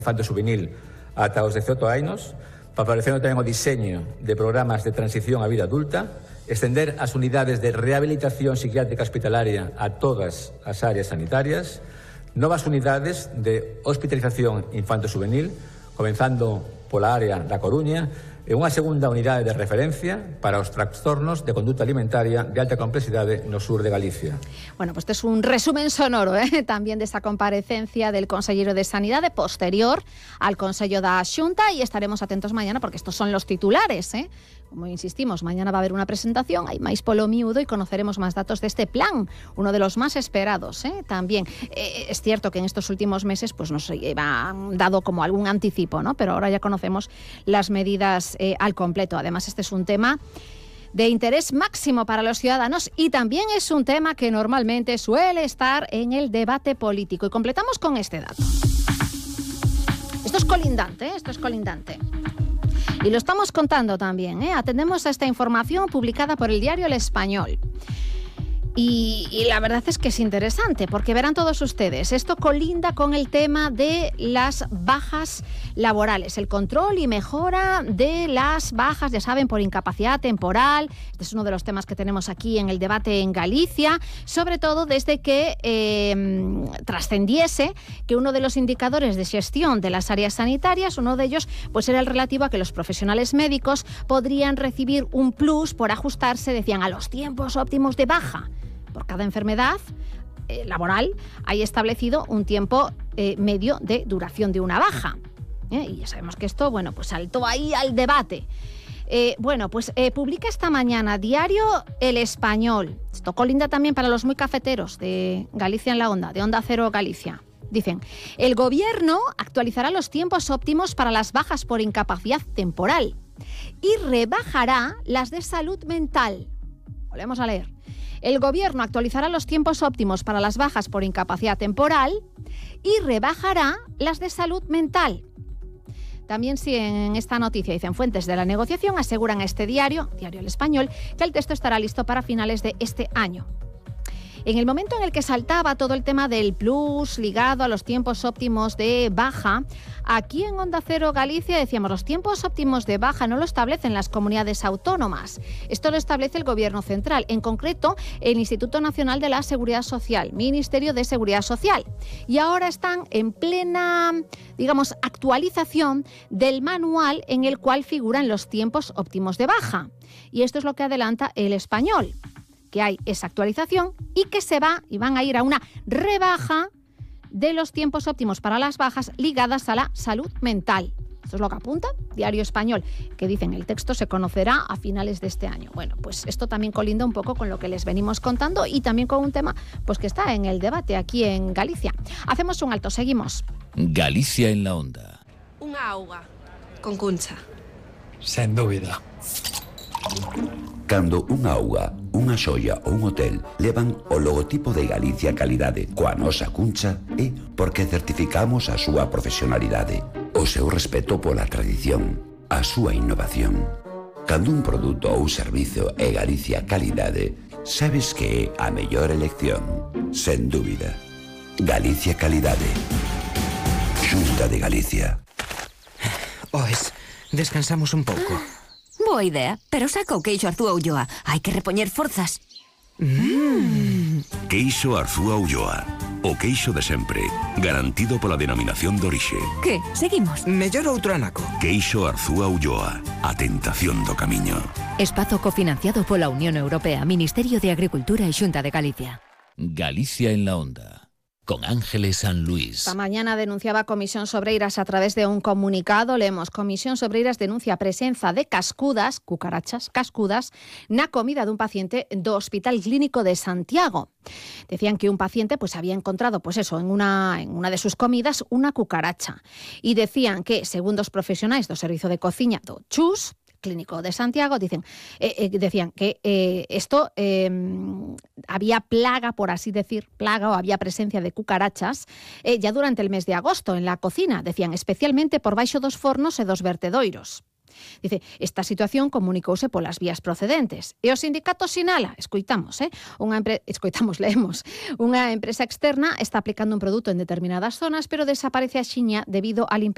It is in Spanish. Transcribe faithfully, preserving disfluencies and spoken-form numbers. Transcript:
infanto juvenil ata os dezaoito anos, favorecendo tamén o diseño de programas de transición á vida adulta, extender as unidades de rehabilitación psiquiátrica hospitalaria a todas as áreas sanitarias, novas unidades de hospitalización infanto-juvenil, comenzando pola área da Coruña, e unha segunda unidade de referencia para os trastornos de conduta alimentaria de alta complexidade no sur de Galicia. Bueno, pues este es un resumen sonoro ¿eh? también de esa comparecencia del consellero de Sanidade posterior al Consello da Xunta, y estaremos atentos mañana porque estos son los titulares, ¿eh? Como insistimos, mañana va a haber una presentación, hay máis polo miúdo y conoceremos más datos de este plan, uno de los más esperados ¿eh? también. Eh, es cierto que en estos últimos meses pues nos lleva dado como algún anticipo, ¿no? Pero ahora ya conocemos las medidas eh, al completo. Además, este es un tema de interés máximo para los ciudadanos y también es un tema que normalmente suele estar en el debate político. Y completamos con este dato. Esto es colindante, ¿eh? esto es colindante. Y lo estamos contando también, ¿eh? Atendemos a esta información publicada por el diario El Español. Y, y la verdad es que es interesante, porque verán todos ustedes, esto colinda con el tema de las bajas laborales, el control y mejora de las bajas, ya saben, por incapacidad temporal. Este es uno de los temas que tenemos aquí en el debate en Galicia, sobre todo desde que eh, trascendiese que uno de los indicadores de gestión de las áreas sanitarias, uno de ellos pues era el relativo a que los profesionales médicos podrían recibir un plus por ajustarse, decían, a los tiempos óptimos de baja. Por cada enfermedad eh, laboral hay establecido un tiempo eh, medio de duración de una baja. ¿eh? Y ya sabemos que esto, bueno, pues saltó ahí al debate. Eh, bueno, pues eh, publica esta mañana diario El Español. Esto colinda también para los muy cafeteros de Galicia en la Onda, de Onda Cero Galicia. Dicen, el gobierno actualizará los tiempos óptimos para las bajas por incapacidad temporal y rebajará las de salud mental. Volvemos a leer. El Gobierno actualizará los tiempos óptimos para las bajas por incapacidad temporal y rebajará las de salud mental. También sí, en esta noticia, dicen fuentes de la negociación, aseguran a este diario, Diario El Español, que el texto estará listo para finales de este año. En el momento en el que saltaba todo el tema del plus ligado a los tiempos óptimos de baja, aquí en Onda Cero Galicia decíamos, los tiempos óptimos de baja no lo establecen las comunidades autónomas. Esto lo establece el Gobierno central, en concreto el Instituto Nacional de la Seguridad Social, Ministerio de Seguridad Social. Y ahora están en plena, digamos, actualización del manual en el cual figuran los tiempos óptimos de baja. Y esto es lo que adelanta El Español, que hay esa actualización y que se va y van a ir a una rebaja de los tiempos óptimos para las bajas ligadas a la salud mental. Esto es lo que apunta Diario Español, que dicen el texto se conocerá a finales de este año. Bueno, pues esto también colinda un poco con lo que les venimos contando y también con un tema pues que está en el debate aquí en Galicia. Hacemos un alto, seguimos. Galicia en la Onda. Unha auga con cuncha. Sen dúbida. Cando unha auga, unha xoia ou un hotel levan o logotipo de Galicia Calidade coa nosa cuncha é porque certificamos a súa profesionalidade, o seu respeto pola tradición, a súa innovación. Cando un produto ou servizo é Galicia Calidade, sabes que é a mellor elección, sen dúbida. Galicia Calidade. Xunta de Galicia. Oes, descansamos un pouco. Boa idea, pero saca o queixo Arzúa Ulloa. Hai que repoñer forzas. Mm. Queixo Arzúa Ulloa. O queixo de sempre, garantido pola denominación de orixe. Que? Seguimos? Mellor outro anaco. Queixo Arzúa Ulloa. A tentación do camiño. Espazo cofinanciado pola Unión Europea, Ministerio de Agricultura e Xunta de Galicia. Galicia en la Onda. Con Ángeles San Luis. Esta mañana denunciaba Comisión Sobreiras a través de un comunicado. Leemos, Comisión Sobreiras denuncia a presenza de cascudas, cucarachas, cascudas, na comida dun paciente do Hospital Clínico de Santiago. Decían que un paciente pues había encontrado pues eso, en una, en una de sus comidas una cucaracha. Y decían que, segundo os profesionais do Servizo de Cociña do Chus, Clínico de Santiago, dicen, eh, eh, decían que eh, esto eh, había plaga, por así decir, plaga o había presencia de cucarachas eh, ya durante el mes de agosto en la cocina, decían, especialmente por baixo dos fornos e dos vertedoiros. Dice, esta situación comunicouse polas vías procedentes. E o sindicato sinala, escoitamos, eh, unha empre... escoitamos, leemos, unha empresa externa está aplicando un produto en determinadas zonas, pero desaparece a xiña debido al impedimento